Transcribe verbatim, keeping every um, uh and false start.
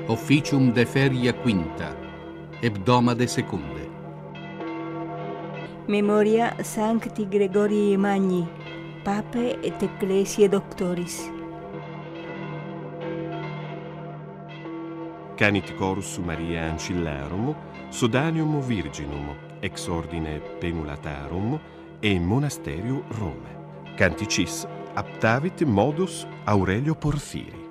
officium de feria quinta, hebdomade secunde. Memoria Sancti Gregorii Magni, Pape et Ecclesiae Doctoris. Canit Corus Maria Ancillarum, Sodanium Virginum, ex ordine Penulatarum e Monasterium Rome. Canticis aptavit modus Aurelio Porfiri.